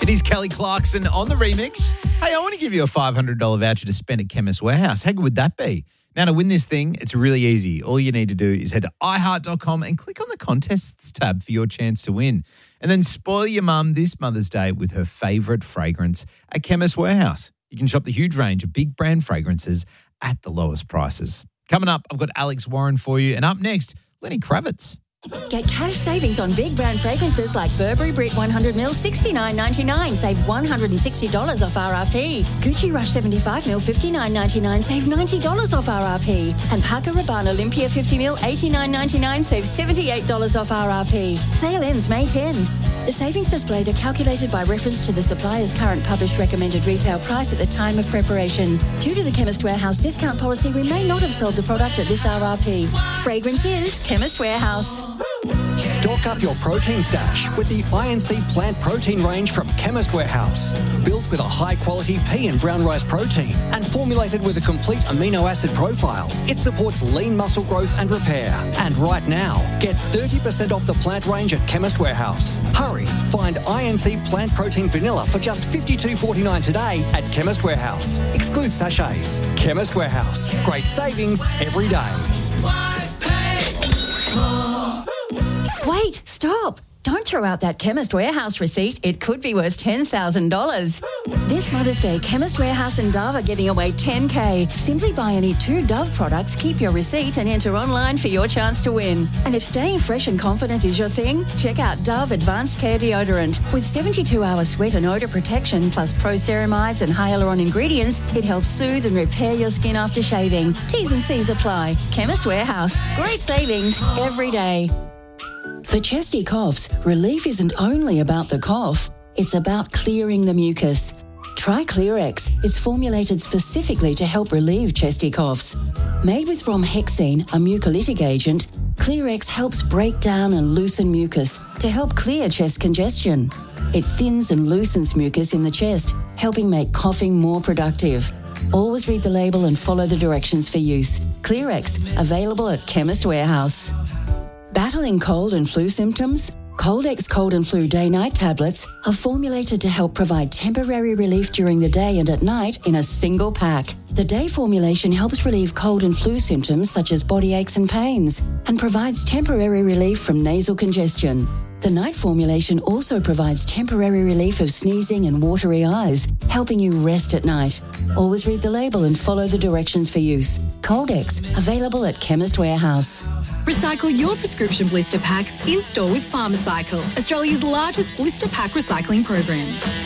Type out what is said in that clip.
It is Kelly Clarkson on the remix. Hey, I want to give you a $500 voucher to spend at Chemist Warehouse. How good would that be? Now, to win this thing, it's really easy. All you need to do is head to iHeart.com and click on the contests tab for your chance to win. And then spoil your mum this Mother's Day with her favourite fragrance at Chemist Warehouse. You can shop the huge range of big brand fragrances at the lowest prices. Coming up, I've got Alex Warren for you. And up next, Lenny Kravitz. Get cash savings on big brand fragrances like Burberry Brit 100ml $69.99. Save $160 off RRP. Gucci Rush 75ml $59.99. Save $90 off RRP. And Paco Rabanne Olympia 50ml $89.99. Save $78 off RRP. Sale ends May 10. The savings displayed are calculated by reference to the supplier's current published recommended retail price at the time of preparation. Due to the Chemist Warehouse discount policy, we may not have sold the product at this RRP. Fragrance is Chemist Warehouse. Stock up your protein stash with the INC plant protein range from Chemist Warehouse. Built with a high-quality pea and brown rice protein and formulated with a complete amino acid profile, it supports lean muscle growth and repair. And right now, get 30% off the plant range at Chemist Warehouse. Hurry, find INC plant protein vanilla for just $52.49 today at Chemist Warehouse. Exclude sachets. Chemist Warehouse. Great savings every day. Wait, stop. Don't throw out that Chemist Warehouse receipt. It could be worth $10,000. This Mother's Day, Chemist Warehouse and Dove are giving away $10,000. Simply buy any 2 Dove products, keep your receipt and enter online for your chance to win. And if staying fresh and confident is your thing, check out Dove Advanced Care Deodorant. With 72-hour sweat and odour protection plus pro-ceramides and hyaluron ingredients, it helps soothe and repair your skin after shaving. T's and C's apply. Chemist Warehouse. Great savings every day. For chesty coughs, relief isn't only about the cough, it's about clearing the mucus. Try Clearex. It's formulated specifically to help relieve chesty coughs. Made with bromhexine, a mucolytic agent, Clearex helps break down and loosen mucus to help clear chest congestion. It thins and loosens mucus in the chest, helping make coughing more productive. Always read the label and follow the directions for use. Clearex, available at Chemist Warehouse. Battling cold and flu symptoms? Coldex Cold and Flu Day-Night tablets are formulated to help provide temporary relief during the day and at night in a single pack. The day formulation helps relieve cold and flu symptoms such as body aches and pains and provides temporary relief from nasal congestion. The night formulation also provides temporary relief of sneezing and watery eyes, helping you rest at night. Always read the label and follow the directions for use. Coldex, available at Chemist Warehouse. Recycle your prescription blister packs in-store with Pharmacycle, Australia's largest blister pack recycling program.